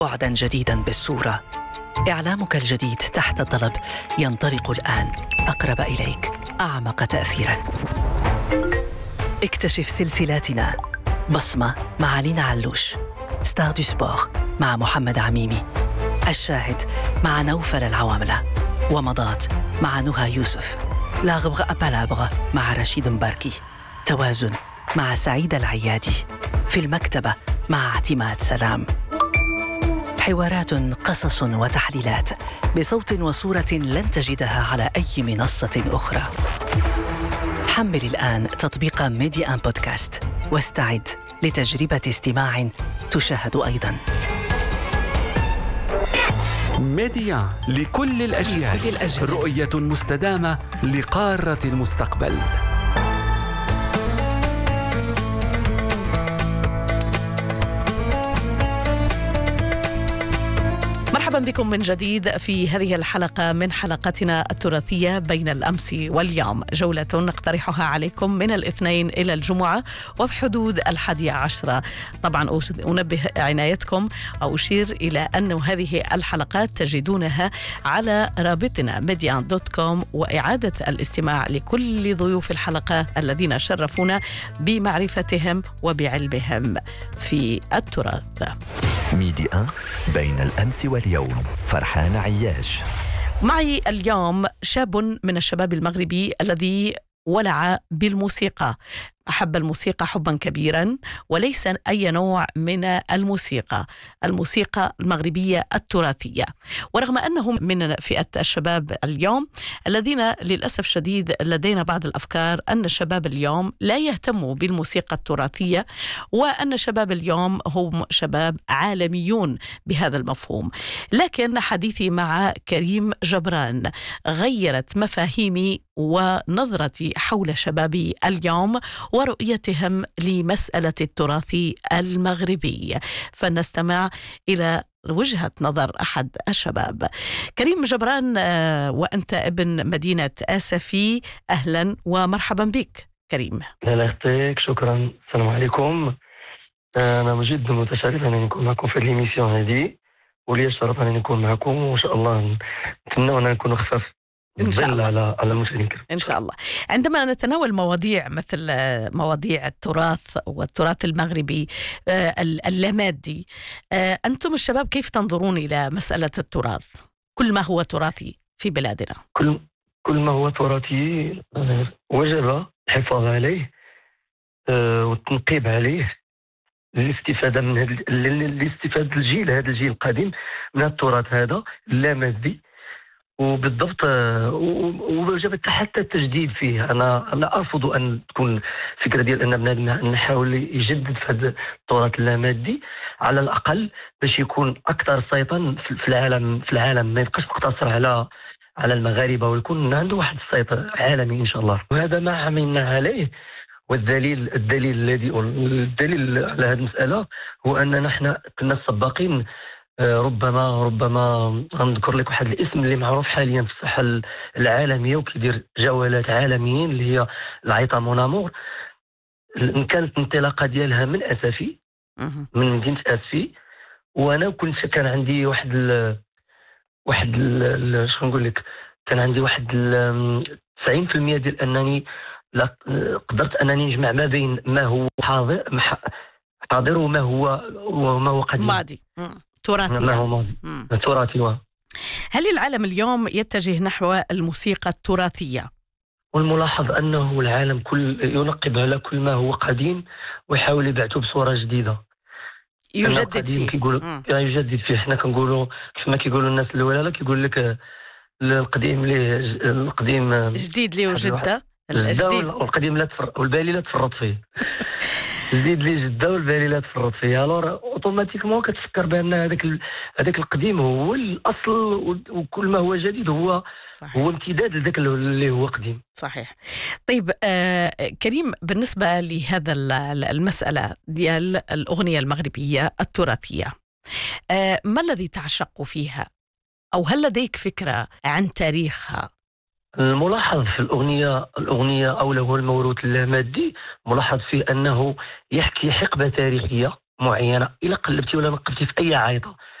بعداً جديداً بالصورة. إعلامك الجديد تحت الطلب ينطلق الآن أقرب إليك، أعمق تأثيراً. اكتشف سلسلاتنا: بصمة مع لينا علوش، ستار دو سبور مع محمد عميمي، الشاهد مع نوفل العواملة، ومضات مع نهى يوسف، لاغبغ أبالابغ مع رشيد مباركي، توازن مع سعيد العيادي، في المكتبة مع اعتماد سلام. حوارات، قصص وتحليلات بصوت وصورة لن تجدها على أي منصة أخرى. حمل الآن تطبيق ميديا بودكاست واستعد لتجربة استماع تشاهد أيضاً. ميديا لكل الأجيال، رؤية مستدامة لقارة المستقبل. مرحبا بكم من جديد في هذه الحلقة من حلقتنا التراثية بين الأمس واليوم، جولة نقترحها عليكم من الاثنين إلى الجمعة وفي حدود 11. طبعا أنبه عنايتكم أو أشير إلى أن هذه الحلقات تجدونها على رابطنا median.com، وإعادة الاستماع لكل ضيوف الحلقة الذين شرفونا بمعرفتهم وبعلمهم في التراث. ميديا بين الأمس واليوم، فرحان عياش. معي اليوم شاب من الشباب المغربي الذي ولع بالموسيقى، أحب الموسيقى حبا كبيرا، وليس أي نوع من الموسيقى المغربية التراثية. ورغم أنه من فئة الشباب اليوم الذين للأسف شديد لدينا بعض الأفكار أن الشباب اليوم لا يهتموا بالموسيقى التراثية، وأن شباب اليوم هم شباب عالميون بهذا المفهوم. لكن حديثي مع كريم جبران غيرت مفاهيمي ونظرتي حول شبابي اليوم ورؤيتهم لمسألة التراث المغربي. فنستمع إلى وجهة نظر أحد الشباب. كريم جبران، وأنت ابن مدينة آسفي، أهلا ومرحبا بك كريم. لا يخطيك، شكرا. السلام عليكم. أنا جدا متشرف أن نكون معكم في الإيميسيون هذه، ولي الشرف أن نكون معكم، وإن شاء الله نتمنى أن نكون خفاف إن شاء الله على المشاهدين. إن شاء الله. عندما نتناول مواضيع مثل مواضيع التراث والتراث المغربي اللامادي، أنتم الشباب كيف تنظرون إلى مسألة التراث، كل ما هو تراثي في بلادنا؟ كل ما هو تراثي وجب الحفاظ عليه والتنقيب عليه للاستفادة من الاستفادة هذا الجيل القديم من التراث هذا اللامادي، وبالضبط ووجب حتى التجديد فيه. انا لا ارفض ان تكون فكره ديال ان بنادم نحاول يجدد في هذا التراث اللامادي على الاقل باش يكون اكثر صيتا في العالم ما يبقاش مقتصر على المغاربه، ويكون عنده واحد الصيت عالمي ان شاء الله. وهذا ما عملنا عليه، والدليل على هذه المساله هو اننا نحن كنا السباقين. ربما غنذكر لك واحد الاسم اللي معروف حاليا في الساحه العالميه وكيدير جولات عالميين، اللي هي العيطه مونامور. كانت الانطلاقه ديالها من اسفي، من مدينه اسفي، وانا كان عندي شنو نقول لك، كان عندي واحد 90% ديال انني لا قدرت انني نجمع ما بين ما هو حاضر وما هو قديم، ماضي، تراثي. ما هو ماضي تراثي. هل العالم اليوم يتجه نحو الموسيقى التراثية؟ والملاحظ أنه العالم كل ينقب على كل ما هو قديم ويحاول يبعثه بصورة جديدة، يجدد فيه. يجدد فيه. احنا كنقولوا كيف ما كيقولوا الناس الولاله، كيقول لك القديم جديد ليه وجدة، الجديد والقديم لا والبالي لا تفرط فيه. جديد لي جده والبالي لا تفرط فيه. الور اوتوماتيكمون كتفكر بان هذاك القديم هو الاصل، وكل ما هو جديد هو صحيح. هو امتداد لذاك اللي هو قديم. صحيح. طيب كريم، بالنسبه لهذا المساله ديال الاغنيه المغربيه التراثيه، ما الذي تعشق فيها، او هل لديك فكره عن تاريخها؟ الملاحظ في الأغنية أو له الموروث اللامادي، ملاحظ فيه أنه يحكي حقبة تاريخية معينة. إلا قلبتي ولا نقبتي في أي عيطة